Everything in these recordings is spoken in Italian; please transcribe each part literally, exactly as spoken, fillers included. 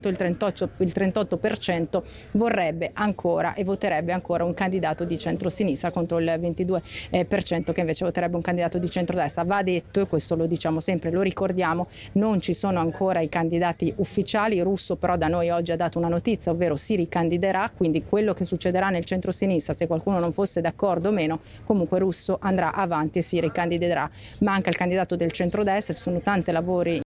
il trentotto, il trentotto per cento vorrebbe ancora e voterebbe ancora un candidato di centrosinistra contro il ventidue per cento che invece voterebbe un candidato di centrodestra. Va detto, e questo lo diciamo sempre, lo ricordiamo, non ci sono ancora i candidati ufficiali. Russo però da noi oggi ha dato una notizia, ovvero si ricandiderà, quindi quello che succederà nel centrosinistra, se qualcuno non fosse d'accordo o meno, comunque Russo andrà avanti e si ricandiderà. Manca il candidato del centrodestra, ci sono tanti lavori.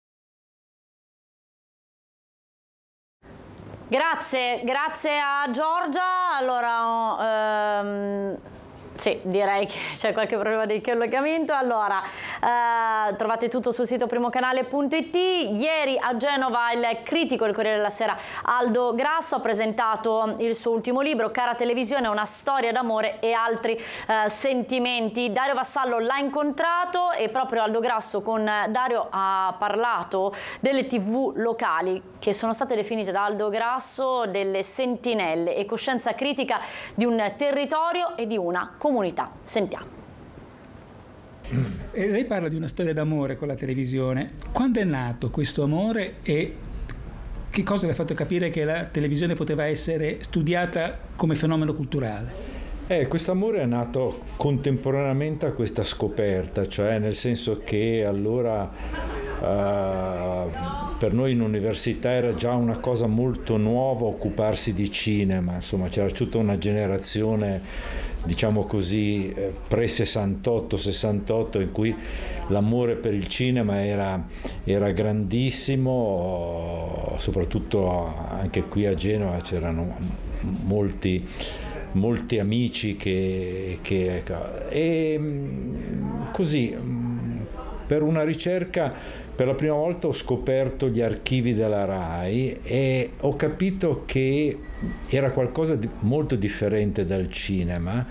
Grazie, grazie a Giorgia. Allora, ehm, sì, direi che c'è qualche problema di collegamento. Allora, eh, trovate tutto sul sito primocanale punto it. Ieri a Genova il critico del Corriere della Sera Aldo Grasso ha presentato il suo ultimo libro, Cara Televisione, una storia d'amore e altri eh, sentimenti. Dario Vassallo l'ha incontrato e proprio Aldo Grasso con Dario ha parlato delle tivù locali che sono state definite da Aldo Grasso delle sentinelle e coscienza critica di un territorio e di una comunità. Sentiamo. E lei parla di una storia d'amore con la televisione. Quando è nato questo amore e che cosa le ha fatto capire che la televisione poteva essere studiata come fenomeno culturale? Eh, questo amore è nato contemporaneamente a questa scoperta, cioè nel senso che allora uh, per noi in università era già una cosa molto nuova occuparsi di cinema, insomma c'era tutta una generazione, diciamo così, pre-sessantotto sessantotto in cui l'amore per il cinema era, era grandissimo, soprattutto anche qui a Genova c'erano molti molti amici che, che e così per una ricerca per la prima volta ho scoperto gli archivi della RAI e ho capito che era qualcosa di molto differente dal cinema,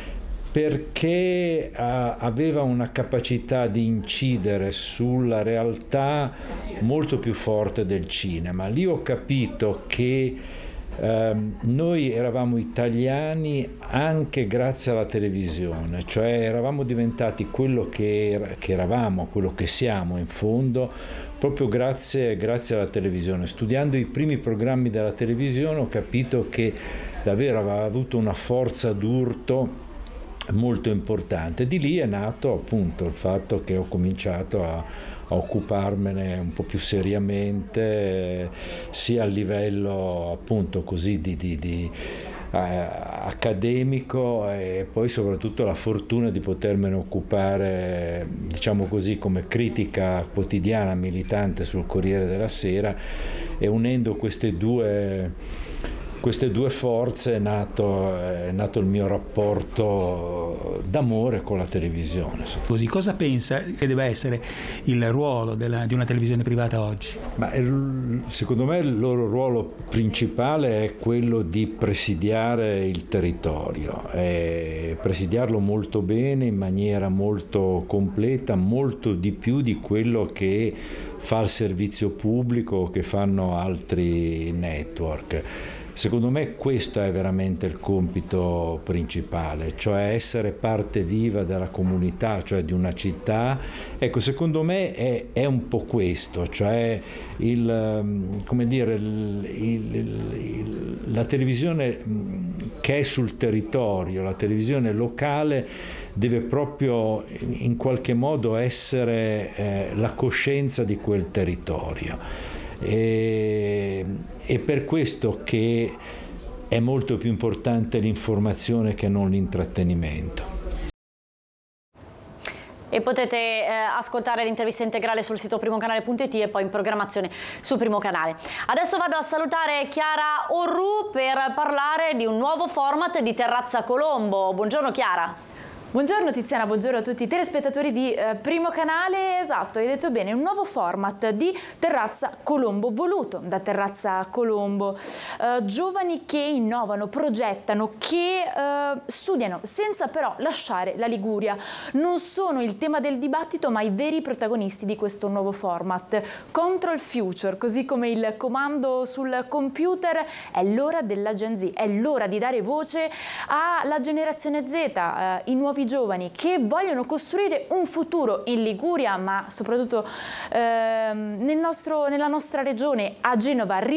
perché uh, aveva una capacità di incidere sulla realtà molto più forte del cinema. Lì ho capito che Uh, noi eravamo italiani anche grazie alla televisione, cioè eravamo diventati quello che, era, che eravamo, quello che siamo in fondo, proprio grazie, grazie alla televisione. Studiando i primi programmi della televisione ho capito che davvero aveva avuto una forza d'urto molto importante. Di lì è nato appunto il fatto che ho cominciato a a occuparmene un po' più seriamente, sia a livello appunto così di, di, di eh, accademico e poi soprattutto la fortuna di potermene occupare, diciamo così, come critica quotidiana militante sul Corriere della Sera, e unendo queste due Queste due forze è nato, è nato il mio rapporto d'amore con la televisione. Così, cosa pensa che deve essere il ruolo della, di una televisione privata oggi? Ma secondo me il loro ruolo principale è quello di presidiare il territorio, e presidiarlo molto bene, in maniera molto completa, molto di più di quello che fa il servizio pubblico, che fanno altri network. Secondo me questo è veramente il compito principale, cioè essere parte viva della comunità, cioè di una città. Ecco, secondo me è, è un po' questo, cioè il, come dire, il, il, il, la televisione che è sul territorio, la televisione locale deve proprio in qualche modo essere eh, la coscienza di quel territorio. E, e per questo che è molto più importante l'informazione che non l'intrattenimento. E potete eh, ascoltare l'intervista integrale sul sito primocanale punto it e poi in programmazione su Primo Canale. Adesso vado a salutare Chiara Orru per parlare di un nuovo format di Terrazza Colombo. Buongiorno Chiara. Buongiorno Tiziana, buongiorno a tutti i telespettatori di eh, Primo Canale. Esatto, hai detto bene, un nuovo format di Terrazza Colombo, voluto da Terrazza Colombo. Eh, giovani che innovano, progettano, che eh, studiano senza però lasciare la Liguria. Non sono il tema del dibattito, ma i veri protagonisti di questo nuovo format. Control Future, così come il comando sul computer, è l'ora della Gen Z, è l'ora di dare voce alla generazione Z, eh, i nuovi giovani che vogliono costruire un futuro in Liguria, ma soprattutto ehm, nel nostro, nella nostra regione, a Genova.